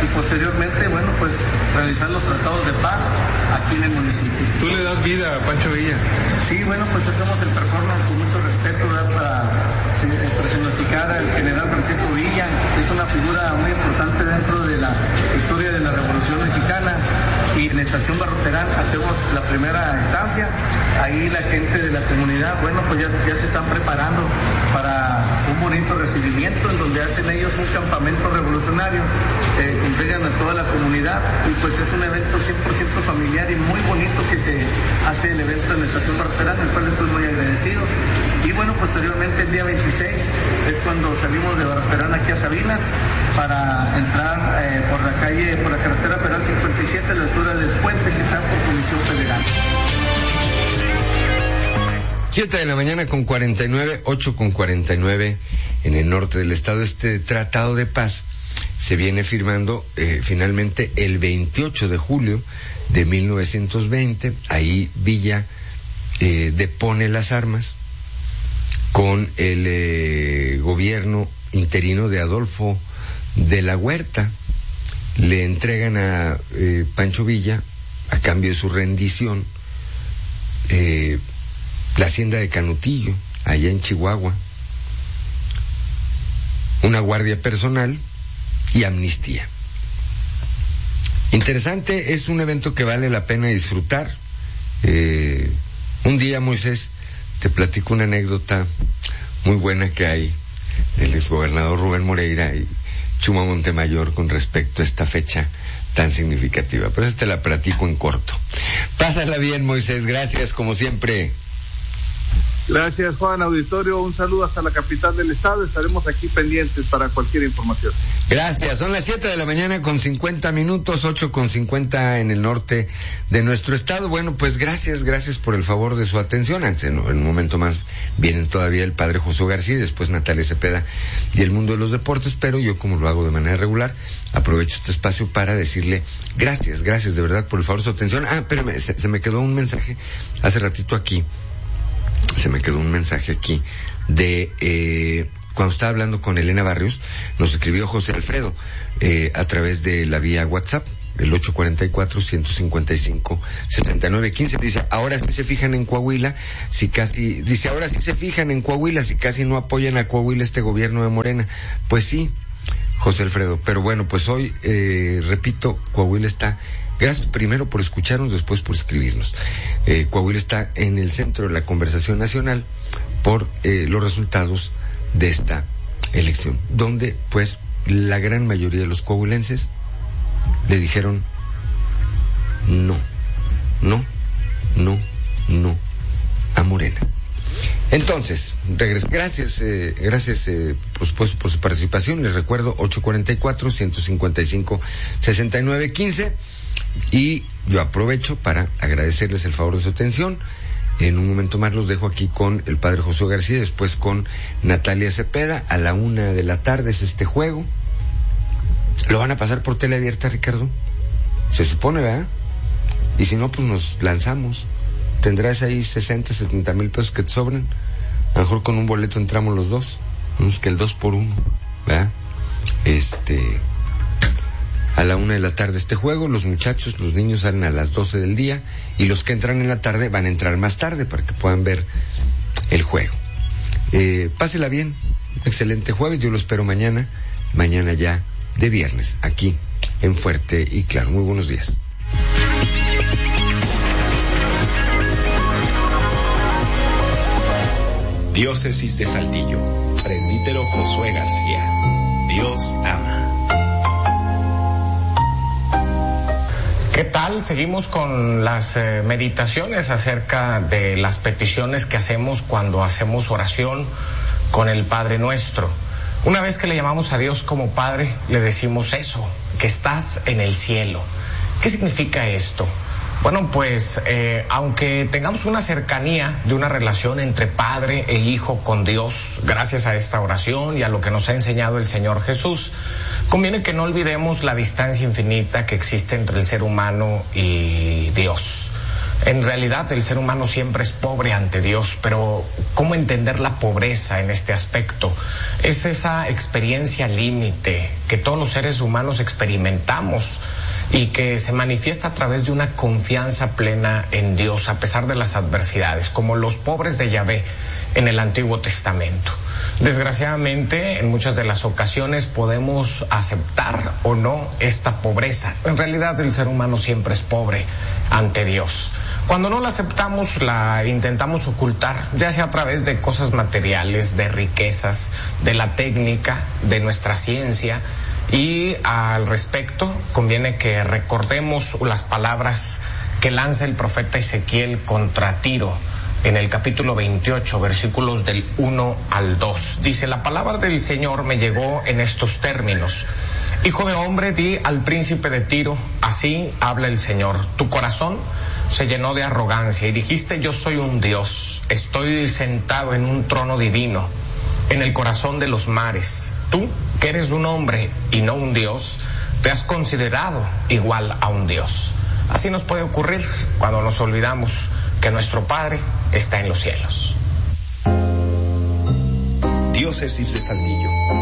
y posteriormente, bueno, pues realizar los tratados de paz aquí en el municipio. ¿Tú le das vida a Pancho Villa? Sí, bueno, pues hacemos el performance con mucho respeto, ¿verdad? Para personificar al general Francisco Villa. Es una figura muy importante dentro de la historia de la Revolución Mexicana, y en la estación Barro Terán hacemos la primera estancia. Ahí la gente de la comunidad, bueno, pues ya se están preparando para un bonito recibimiento en donde hacen ellos un campamento revolucionario, entregan a toda la comunidad, y pues es un evento 100% familiar y muy bonito que se hace el evento en la estación Barro Terán, el cual estoy muy agradecido. Y bueno, posteriormente el día 26 es cuando salimos de Barro Terán aquí a Sabinas para entrar por la carretera federal 57 a la altura del puente que está por Comisión Federal. 7 de la mañana con 49, 8 con 49 en el norte del estado. Este tratado de paz se viene firmando finalmente el 28 de julio de 1920. Ahí Villa depone las armas con el gobierno interino de Adolfo de la Huerta. Le entregan a Pancho Villa, a cambio de su rendición, la hacienda de Canutillo, allá en Chihuahua, una guardia personal y amnistía. Interesante, es un evento que vale la pena disfrutar. Un día, Moisés, te platico una anécdota muy buena que hay del exgobernador Rubén Moreira y Chuma Montemayor con respecto a esta fecha tan significativa, pero te la platico en corto. Pásala bien, Moisés, gracias como siempre. Gracias, Juan. Auditorio, un saludo hasta la capital del estado. Estaremos aquí pendientes para cualquier información. Gracias. Son las 7 de la mañana con 50 minutos, 8 con 50 en el norte de nuestro estado. Bueno, pues gracias por el favor de su atención. Antes, en un momento más, vienen todavía el padre Josué García, después Natalia Cepeda y el mundo de los deportes, pero yo, como lo hago de manera regular, aprovecho este espacio para decirle gracias de verdad por el favor de su atención. Espérame, se me quedó un mensaje hace ratito aquí. Se me quedó un mensaje aquí de cuando estaba hablando con Elena Barrios, nos escribió José Alfredo a través de la vía WhatsApp, el 844-155-6915. Dice, ahora sí se fijan en Coahuila, si casi no apoyan a Coahuila este gobierno de Morena. Pues sí, José Alfredo, pero bueno, pues hoy, repito, Coahuila está... Gracias primero por escucharnos, después por escribirnos. Coahuila está en el centro de la conversación nacional por los resultados de esta elección, donde pues la gran mayoría de los coahuilenses le dijeron no a Morena. Entonces, gracias pues, por su participación. Les recuerdo 844-155-6915. Y yo aprovecho para agradecerles el favor de su atención. En un momento más los dejo aquí con el padre Josué García, después con Natalia Cepeda. A la 1:00 p.m. es este juego. ¿Lo van a pasar por tele abierta, Ricardo? Se supone, ¿verdad? Y si no, pues nos lanzamos. Tendrás ahí 60, 70 mil pesos que te sobren. A lo mejor con un boleto entramos los dos. Vamos que el 2 por 1, ¿verdad? A la 1:00 p.m. este juego. Los niños salen a las 12 del día, y los que entran en la tarde van a entrar más tarde para que puedan ver el juego. Pásela bien, excelente jueves. Yo lo espero mañana ya de viernes, aquí en Fuerte y Claro. Muy buenos días. Diócesis de Saltillo, presbítero Josué García. Dios ama. ¿Qué tal? Seguimos con las meditaciones acerca de las peticiones que hacemos cuando hacemos oración con el Padre Nuestro. Una vez que le llamamos a Dios como Padre, le decimos eso, que estás en el cielo. ¿Qué significa esto? Bueno, pues aunque tengamos una cercanía de una relación entre padre e hijo con Dios, gracias a esta oración y a lo que nos ha enseñado el Señor Jesús, conviene que no olvidemos la distancia infinita que existe entre el ser humano y Dios. En realidad el ser humano siempre es pobre ante Dios, pero ¿cómo entender la pobreza en este aspecto? Es esa experiencia límite que todos los seres humanos experimentamos y que se manifiesta a través de una confianza plena en Dios a pesar de las adversidades, como los pobres de Yahvé en el Antiguo Testamento. Desgraciadamente, en muchas de las ocasiones podemos aceptar o no esta pobreza. En realidad, el ser humano siempre es pobre ante Dios. Cuando no la aceptamos, la intentamos ocultar, ya sea a través de cosas materiales, de riquezas, de la técnica, de nuestra ciencia. Y al respecto, conviene que recordemos las palabras que lanza el profeta Ezequiel contra Tiro en el capítulo 28, versículos del 1 al 2. Dice: la palabra del Señor me llegó en estos términos. Hijo de hombre, di al príncipe de Tiro, así habla el Señor. Tu corazón se llenó de arrogancia y dijiste: yo soy un Dios, estoy sentado en un trono divino, en el corazón de los mares. Tú, que eres un hombre y no un Dios, te has considerado igual a un Dios. Así nos puede ocurrir cuando nos olvidamos que nuestro Padre está en los cielos. Diócesis de Saltillo.